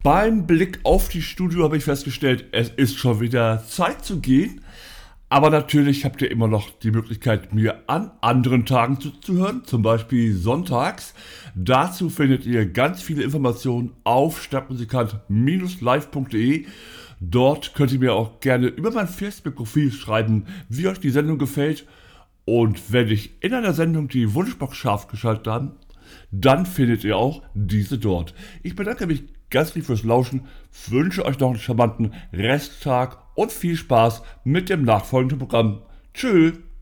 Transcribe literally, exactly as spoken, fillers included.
Beim Blick auf die Studio habe ich festgestellt, es ist schon wieder Zeit zu gehen. Aber natürlich habt ihr immer noch die Möglichkeit, mir an anderen Tagen zuzuhören, zum Beispiel sonntags. Dazu findet ihr ganz viele Informationen auf stadtmusikant Bindestrich live punkt de. Dort könnt ihr mir auch gerne über mein Facebook-Profil schreiben, wie euch die Sendung gefällt. Und wenn ich in einer Sendung die Wunschbox scharf geschaltet habe, dann findet ihr auch diese dort. Ich bedanke mich ganz lieb fürs Lauschen, wünsche euch noch einen charmanten Resttag und viel Spaß mit dem nachfolgenden Programm. Tschüss!